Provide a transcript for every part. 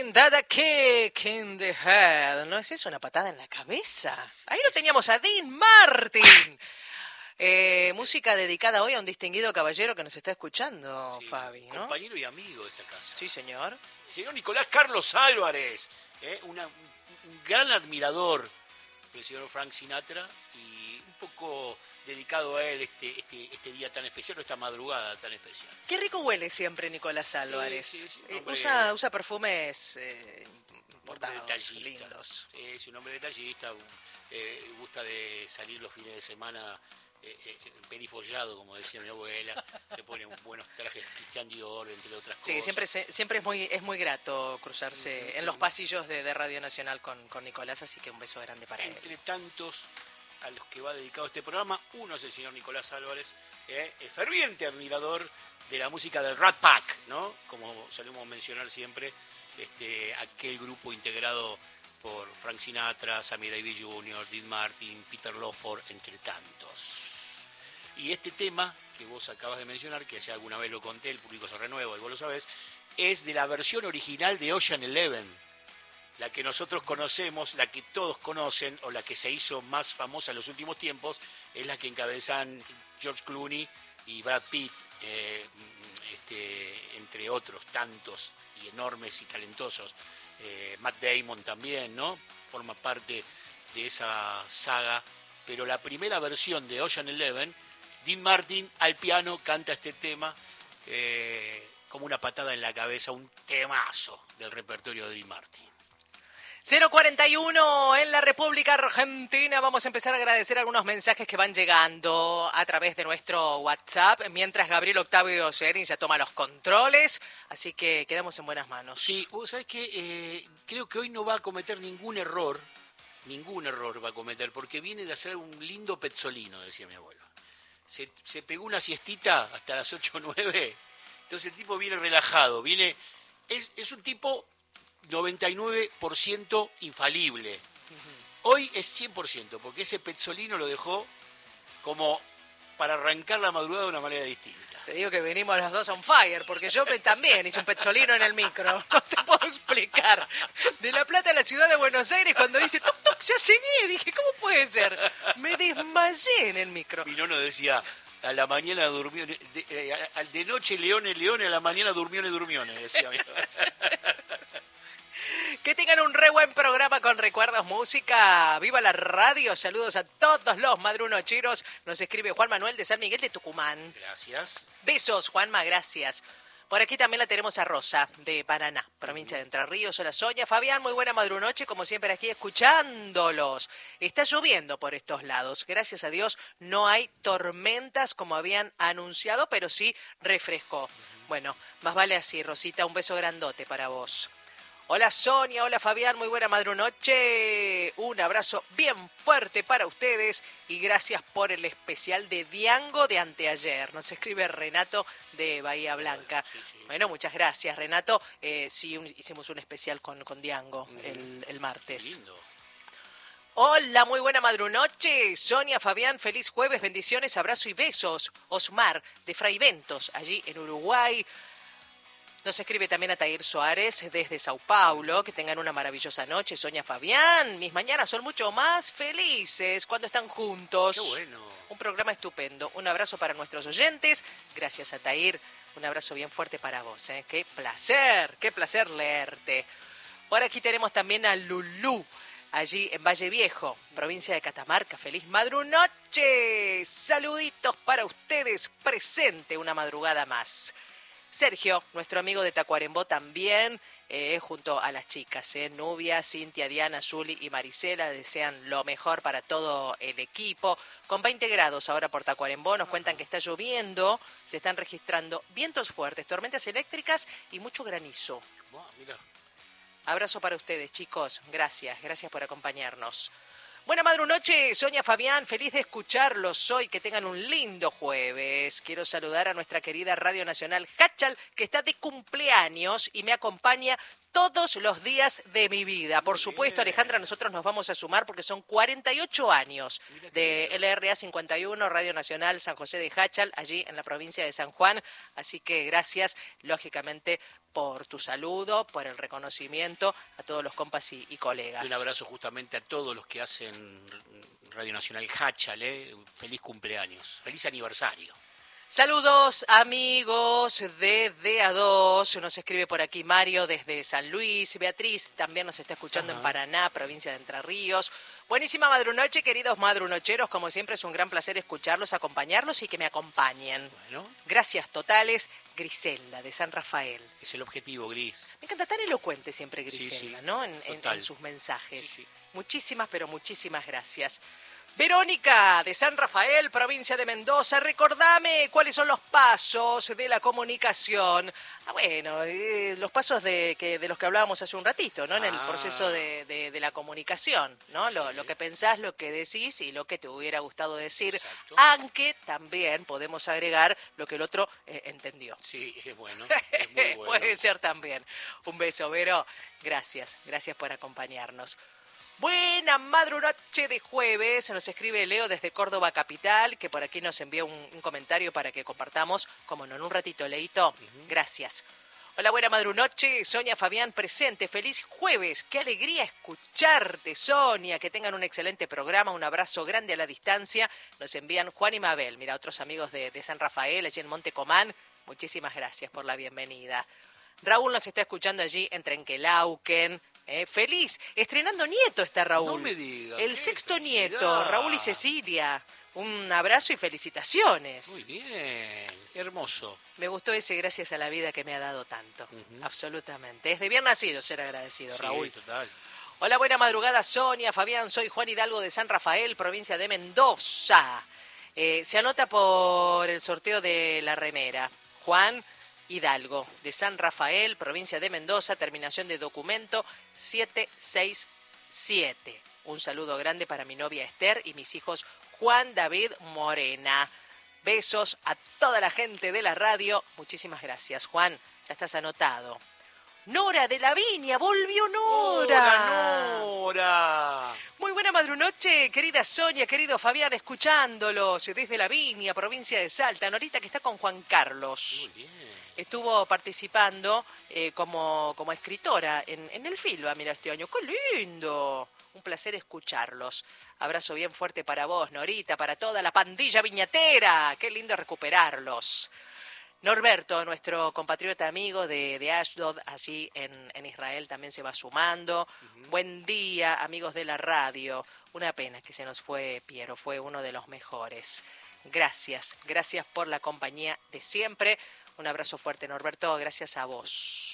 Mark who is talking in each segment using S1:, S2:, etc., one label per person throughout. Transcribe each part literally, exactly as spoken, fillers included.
S1: That a kick in the head. ¿No es eso una patada en la cabeza? Ahí lo teníamos a Dean Martin. Eh, música dedicada hoy a un distinguido caballero que nos está escuchando, sí, Fabi, ¿no?
S2: Compañero y amigo de esta casa.
S1: Sí, señor.
S2: El señor Nicolás Carlos Álvarez, ¿eh? Una, un gran admirador del señor Frank Sinatra y un poco dedicado a él este, este, este día tan especial, o esta madrugada tan especial.
S1: Qué rico huele siempre Nicolás Álvarez. Sí, sí, sí, eh, usa, usa perfumes eh, importados,
S2: detallista,
S1: lindos.
S2: Sí, es un hombre detallista, eh, gusta de salir los fines de semana eh, eh, perifollado, como decía mi abuela, se pone buenos trajes Christian Dior, entre otras
S1: sí,
S2: cosas.
S1: Siempre, siempre es muy es muy grato cruzarse en los pasillos de, de Radio Nacional con, con Nicolás, así que un beso grande para
S2: entre
S1: él.
S2: Entre tantos a los que va dedicado este programa, uno es el señor Nicolás Álvarez, eh, es ferviente admirador de la música del Rat Pack, ¿no? Como solemos mencionar siempre, este, aquel grupo integrado por Frank Sinatra, Sammy Davis junior, Dean Martin, Peter Lawford, entre tantos. Y este tema que vos acabas de mencionar, que ya alguna vez lo conté, el público se renueva y vos lo sabés, es de la versión original de Ocean Eleven, la que nosotros conocemos, la que todos conocen, o la que se hizo más famosa en los últimos tiempos, es la que encabezan George Clooney y Brad Pitt, eh, este, entre otros tantos y enormes y talentosos. Eh, Matt Damon también, ¿no? Forma parte de esa saga, pero la primera versión de Ocean Eleven, Dean Martin al piano canta este tema eh, como una patada en la cabeza, un temazo del repertorio de Dean Martin.
S1: cero cuarenta y uno en la República Argentina. Vamos a empezar a agradecer algunos mensajes que van llegando a través de nuestro WhatsApp, mientras Gabriel Octavio Serin ya toma los controles, así que quedamos en buenas manos.
S2: Sí, vos sabés que eh, creo que hoy no va a cometer ningún error, ningún error va a cometer, porque viene de hacer un lindo pezzolino, decía mi abuelo. Se, se pegó una siestita hasta las ocho o nueve, entonces el tipo viene relajado, viene, es, es un tipo noventa y nueve por ciento infalible. Hoy es cien por ciento, porque ese pezzolino lo dejó como para arrancar la madrugada de una manera distinta.
S1: Te digo que venimos los dos on fire, porque yo me, también hice un pezzolino en el micro. No te puedo explicar. De La Plata a la ciudad de Buenos Aires, cuando dice, toc, toc, ya llegué. Dije, ¿cómo puede ser? Me desmayé en el micro.
S2: Mi nono decía, a la mañana durmió, de, de, de noche leones, leones, a la mañana durmiones, durmiones, decía mi
S1: Que tengan un re buen programa con Recuerdos Música. ¡Viva la radio! Saludos a todos los madrunocheros. Nos escribe Juan Manuel de San Miguel de Tucumán.
S2: Gracias.
S1: Besos, Juanma, gracias. Por aquí también la tenemos a Rosa, de Paraná, provincia de Entre Ríos. Hola, Sonia. Fabián, muy buena madrunoche, como siempre aquí escuchándolos. Está lloviendo por estos lados. Gracias a Dios no hay tormentas como habían anunciado, pero sí refrescó. Bueno, más vale así, Rosita. Un beso grandote para vos. Hola Sonia, hola Fabián, muy buena madrunoche. Un abrazo bien fuerte para ustedes y gracias por el especial de Diango de anteayer. Nos escribe Renato de Bahía Blanca. Sí, sí. Bueno, muchas gracias Renato. Eh, sí, un, hicimos un especial con, con Diango mm. el, el martes. Qué lindo. Hola, muy buena madrunoche. Sonia, Fabián, feliz jueves, bendiciones, abrazo y besos. Osmar de Fraiventos, allí en Uruguay. Nos escribe también Atair Suárez desde Sao Paulo. Que tengan una maravillosa noche, Sonia, Fabián. Mis mañanas son mucho más felices cuando están juntos.
S2: ¡Qué bueno!
S1: Un programa estupendo. Un abrazo para nuestros oyentes. Gracias, Atair. Un abrazo bien fuerte para vos. ¿eh? ¡Qué placer! ¡Qué placer leerte! Por aquí tenemos también a Lulú, allí en Valle Viejo, provincia de Catamarca. ¡Feliz madrunoche! Saluditos para ustedes. Presente una madrugada más. Sergio, nuestro amigo de Tacuarembó también, eh, junto a las chicas, eh, Nubia, Cintia, Diana, Zuli y Marisela, desean lo mejor para todo el equipo. Con veinte grados ahora por Tacuarembó, nos cuentan que está lloviendo, se están registrando vientos fuertes, tormentas eléctricas y mucho granizo.
S2: Oh, mira.
S1: Abrazo para ustedes, chicos, gracias, gracias por acompañarnos. Buena madrunoche, Sonia, Fabián, feliz de escucharlos hoy, que tengan un lindo jueves. Quiero saludar a nuestra querida Radio Nacional Hachal, que está de cumpleaños y me acompaña todos los días de mi vida. Por supuesto, Alejandra, nosotros nos vamos a sumar porque son cuarenta y ocho años de L R A cincuenta y uno, Radio Nacional San José de Jáchal, allí en la provincia de San Juan. Así que gracias, lógicamente, por tu saludo, por el reconocimiento a todos los compas y, y colegas.
S2: Y un abrazo justamente a todos los que hacen Radio Nacional Jáchal, ¿eh? Feliz cumpleaños, feliz aniversario.
S1: Saludos amigos de D A dos, nos escribe por aquí Mario desde San Luis, Beatriz también nos está escuchando Ajá. en Paraná, provincia de Entre Ríos. Buenísima madrunoche, queridos madrunocheros, como siempre es un gran placer escucharlos, acompañarlos y que me acompañen. Bueno. Gracias totales, Griselda de San Rafael.
S2: Es el objetivo, Gris.
S1: Me encanta, tan elocuente siempre Griselda,
S2: sí, sí.
S1: ¿no? En, en, en sus mensajes.
S2: Sí, sí. Muchísimas,
S1: pero muchísimas gracias. Verónica, de San Rafael, provincia de Mendoza, recordame cuáles son los pasos de la comunicación. Ah, bueno, eh, los pasos de, que, de los que hablábamos hace un ratito, ¿no? En el proceso de, de, de la comunicación, ¿no? Sí. Lo, lo que pensás, lo que decís y lo que te hubiera gustado decir. Exacto. Aunque también podemos agregar lo que el otro eh, entendió.
S2: Sí, es bueno, es muy bueno.
S1: Puede ser también. Un beso, Vero. Gracias, gracias por acompañarnos. Buena madrunoche de jueves, nos escribe Leo desde Córdoba Capital, que por aquí nos envió un, un comentario para que compartamos, como no, en un ratito, Leito. Uh-huh. Gracias. Hola, buena madrunoche, Sonia Fabián presente, feliz jueves, qué alegría escucharte, Sonia, que tengan un excelente programa, un abrazo grande a la distancia, nos envían Juan y Mabel, mira, otros amigos de, de San Rafael, allí en Monte Comán, muchísimas gracias por la bienvenida. Raúl nos está escuchando allí en Trenquelauquen. Eh, feliz, estrenando nieto está Raúl.
S2: No me digas.
S1: El sexto nieto, Raúl y Cecilia. Un abrazo y felicitaciones.
S2: Muy bien, hermoso.
S1: Me gustó ese gracias a la vida que me ha dado tanto. Uh-huh. Absolutamente. Es de bien nacido ser agradecido,
S2: sí,
S1: Raúl.
S2: Total.
S1: Hola, buena madrugada, Sonia, Fabián. Soy Juan Hidalgo de San Rafael, provincia de Mendoza. Eh, se anota por el sorteo de la remera. Juan Hidalgo, de San Rafael, provincia de Mendoza, terminación de documento siete seis siete. Un saludo grande para mi novia Esther y mis hijos Juan David Morena. Besos a toda la gente de la radio. Muchísimas gracias, Juan. Ya estás anotado. Nora de la Viña, volvió Nora.
S2: Hola, Nora.
S1: Muy buena madrunoche, querida Sonia, querido Fabián, escuchándolos desde la Viña, provincia de Salta. Norita que está con Juan Carlos.
S2: Muy bien.
S1: Estuvo participando eh, como, como escritora en, en el Filba, mira, este año. ¡Qué lindo! Un placer escucharlos. Abrazo bien fuerte para vos, Norita, para toda la pandilla viñatera. ¡Qué lindo recuperarlos! Norberto, nuestro compatriota amigo de, de Ashdod, allí en, en Israel, también se va sumando. Uh-huh. Buen día, amigos de la radio. Una pena que se nos fue Piero, fue uno de los mejores. Gracias, gracias por la compañía de siempre. Un abrazo fuerte, Norberto, gracias a vos.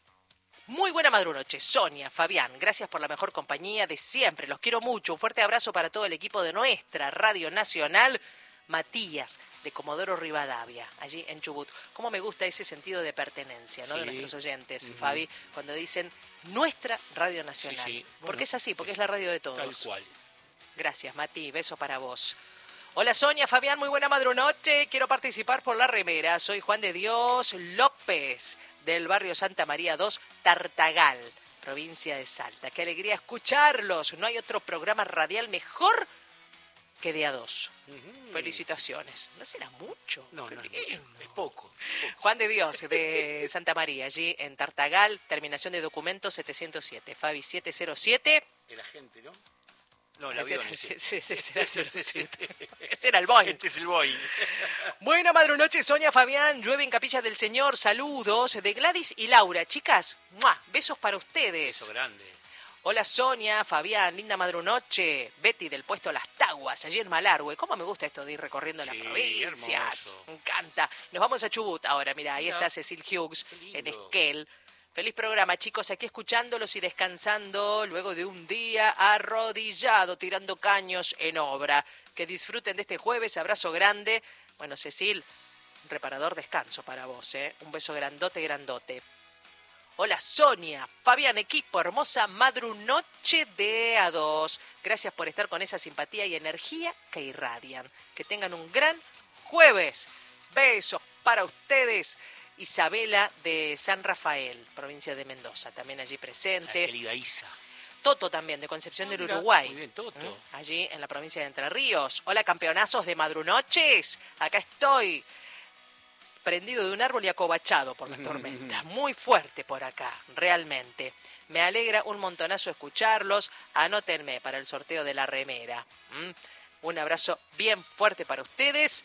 S1: Muy buena madrunoche, Sonia, Fabián, gracias por la mejor compañía de siempre. Los quiero mucho. Un fuerte abrazo para todo el equipo de nuestra Radio Nacional. Matías, de Comodoro Rivadavia, allí en Chubut. Cómo me gusta ese sentido de pertenencia, ¿no? Sí. De nuestros oyentes, uh-huh. Fabi, cuando dicen nuestra Radio Nacional. Sí, sí. Bueno, porque es así, porque es, es la radio de todos.
S2: Tal cual.
S1: Gracias, Mati, beso para vos. Hola Sonia, Fabián, muy buena madrunoche. Quiero participar por la remera. Soy Juan de Dios López, del barrio Santa María dos, Tartagal, provincia de Salta. Qué alegría escucharlos. No hay otro programa radial mejor que de A dos. Uh-huh. Felicitaciones. ¿No será mucho?
S2: No, no es mucho. Es poco, es poco.
S1: Juan de Dios, de Santa María, allí en Tartagal, terminación de documento setecientos siete. Fabi siete cero siete.
S2: El agente, ¿no? No, el avión.
S1: Ese, ese, ese, ese, ese, ese era el Boeing.
S2: Este es el Boeing.
S1: Buena madrunoche, Sonia, Fabián. Llueve en Capilla del Señor. Saludos de Gladys y Laura. Chicas, ¡mua! Besos para ustedes.
S2: Beso grande.
S1: Hola Sonia, Fabián, linda madrunoche. Betty del puesto Las Taguas, allí en Malargüe. ¿Cómo me gusta esto de ir recorriendo sí, las provincias? Hermoso. Me encanta. Nos vamos a Chubut ahora. Mira, ahí mira. Está Cecil Hughes en Esquel. Feliz programa, chicos, aquí escuchándolos y descansando luego de un día arrodillado, tirando caños en obra. Que disfruten de este jueves, abrazo grande. Bueno, Cecil, un reparador descanso para vos, ¿eh? Un beso grandote, grandote. Hola Sonia, Fabián, equipo, hermosa madrunoche de A dos. Gracias por estar con esa simpatía y energía que irradian. Que tengan un gran jueves. Besos para ustedes. Isabela de San Rafael, provincia de Mendoza, también allí presente.
S2: La querida Isa.
S1: Toto también, de Concepción
S2: Ah,
S1: del
S2: mira,
S1: Uruguay.
S2: muy bien, Toto.
S1: ¿Mm? Allí en la provincia de Entre Ríos. Hola, campeonazos de Madrunoches. Acá estoy, prendido de un árbol y acobachado por las tormentas. Muy fuerte por acá, realmente. Me alegra un montonazo escucharlos. Anótenme para el sorteo de la remera. ¿Mm? Un abrazo bien fuerte para ustedes.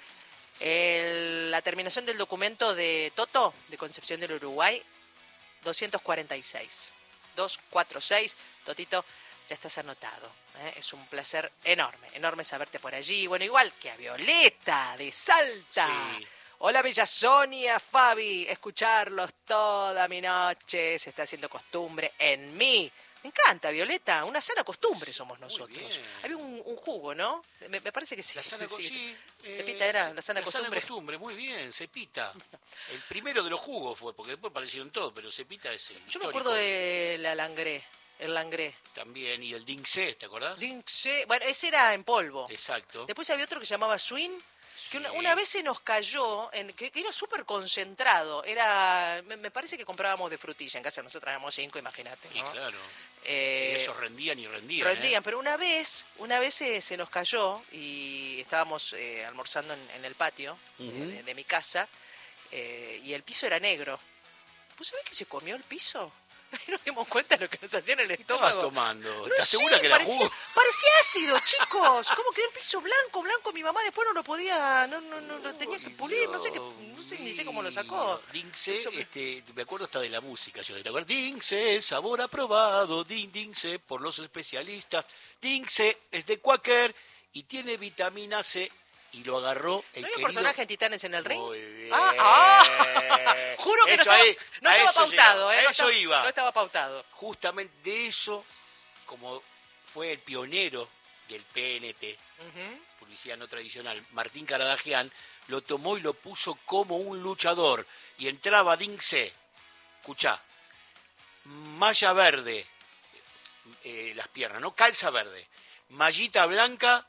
S1: El- la terminación del documento de Toto, de Concepción del Uruguay, doscientos cuarenta y seis. doscientos cuarenta y seis. Totito, ya estás anotado. ¿eh? Es un placer enorme, enorme saberte por allí. Bueno, igual que a Violeta de Salta.
S2: Sí.
S1: Hola, bella Sonia, Fabi. Escucharlos toda mi noche se está haciendo costumbre en mí. Me encanta, Violeta. Una sana costumbre somos nosotros.
S2: bien.
S1: Había un, un jugo, ¿no? Me, me parece que sí.
S2: La sana
S1: sí.
S2: costumbre. Sí,
S1: Cepita era
S2: eh,
S1: la sana costumbre.
S2: costumbre, muy bien, Cepita. El primero de los jugos fue, porque después aparecieron todos, pero Cepita es el
S1: Yo me
S2: histórico.
S1: acuerdo de la Langré. El Langré.
S2: También, y el Dinxé, ¿te acordás?
S1: Dinxé. Bueno, ese era en polvo.
S2: Exacto.
S1: Después había otro que se llamaba Swing, que una,
S2: Sí.
S1: una vez se nos cayó, en, que, que era súper concentrado. Era, me, me parece que comprábamos de frutilla. En casa nosotros éramos cinco, imagínate.
S2: Y
S1: ¿no?
S2: claro.
S1: Eh,
S2: y esos rendían y rendían.
S1: rendían,
S2: ¿eh?
S1: pero una vez, una vez se, se nos cayó y estábamos eh, almorzando en, en el patio de-
S2: Ujú.
S1: de, de mi casa eh, y el piso era negro. ¿Vos sabés que se comió el piso? Y nos dimos cuenta de lo que nos hacía en el
S2: ¿Qué estabas
S1: estómago.
S2: tomando?
S1: No
S2: ¿Estás
S1: sé,
S2: segura que era
S1: parecía,
S2: jugo?
S1: parecía ácido, chicos. ¿Cómo quedó el piso blanco, blanco? Mi mamá después no lo podía, no, no, no, lo tenía que
S2: Ay,
S1: pulir, no sé qué,
S2: Dios
S1: no sé ni sé cómo lo sacó.
S2: mío. Dinxé,
S1: Eso me-
S2: este, me acuerdo hasta de la música. Yo, ¿te acuerdas? Dinxé, sabor aprobado. Din, Dinxé, por los especialistas. Dinxé es de Quaker y tiene vitamina C. Y lo agarró el
S1: ¿No había un
S2: querido...
S1: personaje en Titanes en el ring?
S2: Muy bien.
S1: Ah, ah. Juro que
S2: Eso
S1: no estaba,
S2: ahí,
S1: no
S2: a
S1: estaba
S2: eso
S1: pautado,
S2: llegaba,
S1: ¿eh?
S2: a
S1: No
S2: eso
S1: estaba-
S2: iba.
S1: No estaba pautado.
S2: Justamente de eso, como fue el pionero del P N T,
S1: Ujú.
S2: publicidad no tradicional, Martín Caradagian, lo tomó y lo puso como un luchador. Y entraba Dinxé, escuchá, malla verde, eh, las piernas, ¿no? Calza verde, mallita blanca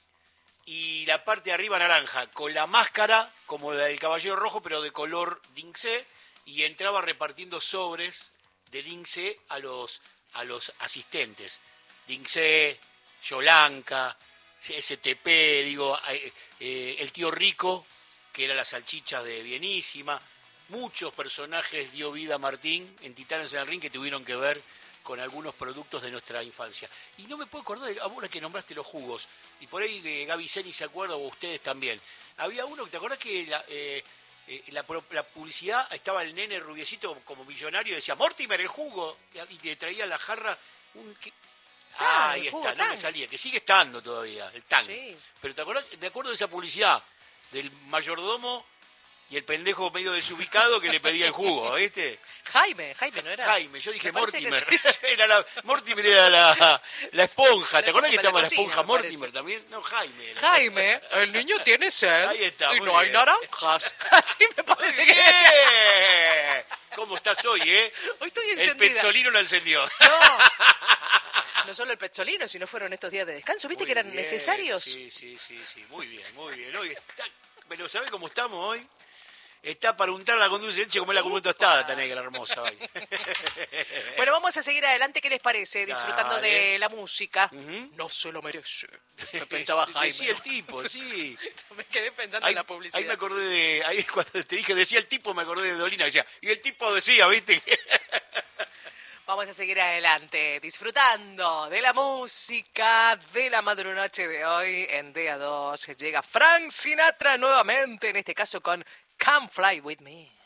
S2: y la parte de arriba naranja, con la máscara como la del Caballero Rojo, pero de color Dinxé, y entraba repartiendo sobres de Dinxé a los, a los asistentes. Dinxé, Yolanca, S T P, digo, eh, eh, el tío Rico, que era la salchicha de Bienísima. Muchos personajes dio vida a Martín en Titanes en el Ring que tuvieron que ver con algunos productos de nuestra infancia. Y no me puedo acordar, de, ahora que nombraste los jugos, y por ahí eh, Gaby Seni se acuerda, o ustedes también. Había uno, ¿te acordás que la, eh, eh, la, pro- la publicidad, estaba el nene rubiecito como millonario, decía, Mortimer, el jugo, y te traía la jarra, un... que-
S1: Claro,
S2: Ah,
S1: el
S2: ahí
S1: jugo
S2: está, no me
S1: Tang.
S2: salía, que sigue estando todavía, el Tang.
S1: Sí.
S2: Pero ¿te acordás? Me acuerdo de esa publicidad del mayordomo y el pendejo medio desubicado que le pedía el jugo, ¿viste?
S1: Jaime, Jaime, ¿no era?
S2: Jaime, yo dije
S1: Me parece que
S2: Mortimer.
S1: sí, sí.
S2: Era la, Mortimer era la, la esponja.
S1: La
S2: ¿Te acuerdas que
S1: esponja de la
S2: estaba la
S1: cocina,
S2: esponja
S1: me
S2: Mortimer
S1: parece.
S2: también? No, Jaime. Era.
S1: Jaime, el niño tiene sed
S2: Ahí está,
S1: y
S2: muy
S1: no hay
S2: bien.
S1: naranjas. Así me
S2: Muy
S1: parece que decía.
S2: bien. ¿Cómo estás hoy, eh?
S1: Hoy estoy
S2: El
S1: encendida.
S2: pezzolino lo encendió.
S1: No. No solo el pezzolino, sino fueron estos días de descanso. ¿Viste
S2: Muy
S1: que eran
S2: bien.
S1: necesarios?
S2: Sí, sí, sí, sí. Muy bien, muy bien. Hoy está, pero ¿sabés cómo estamos hoy? Está para untarla con dulce de leche, comerla como una tostada, tan negra hermosa hoy.
S1: Bueno, vamos a seguir adelante. ¿Qué les parece? Disfrutando
S2: Dale.
S1: de la música.
S2: Ujú.
S1: No se lo merece. Me pensaba Jaime.
S2: Decía el tipo, sí.
S1: Me quedé pensando
S2: Ahí,
S1: en la
S2: ahí
S1: publicidad.
S2: me acordé de, ahí cuando te dije, decía el tipo, me acordé de Dolina, decía, y el tipo decía, ¿viste?
S1: Vamos a seguir adelante, disfrutando de la música de la madrunoche de hoy en D A dos. Llega Frank Sinatra nuevamente, en este caso con Come Fly With Me.